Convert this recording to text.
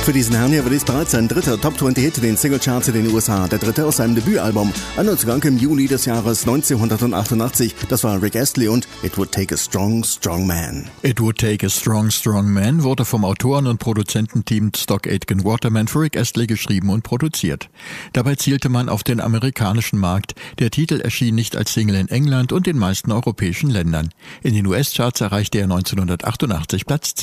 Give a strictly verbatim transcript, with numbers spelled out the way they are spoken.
Für diesen Herrn hier war dies bereits sein dritter Top zwanzig Hit in den Singlecharts in den U S A. Der dritte aus seinem Debütalbum. Annoncing im Juli des Jahres neunzehnhundertachtundachtzig. Das war Rick Astley und It Would Take a Strong, Strong Man. It Would Take a Strong, Strong Man wurde vom Autoren- und Produzententeam Stock Aitken Waterman für Rick Astley geschrieben und produziert. Dabei zielte man auf den amerikanischen Markt. Der Titel erschien nicht als Single in England und den meisten europäischen Ländern. In den U S-Charts erreichte er neunzehnhundertachtundachtzig Platz